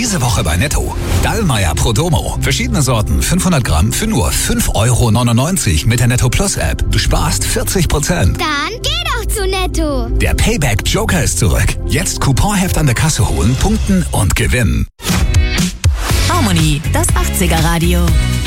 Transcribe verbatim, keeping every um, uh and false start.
Diese Woche bei Netto. Dallmayr Prodomo. Verschiedene Sorten, fünfhundert Gramm für nur fünf Euro neunundneunzig mit der Netto Plus App. Du sparst vierzig Prozent. Dann geh doch zu Netto. Der Payback Joker ist zurück. Jetzt Couponheft an der Kasse holen, punkten und gewinnen. Harmony, das achtziger Radio.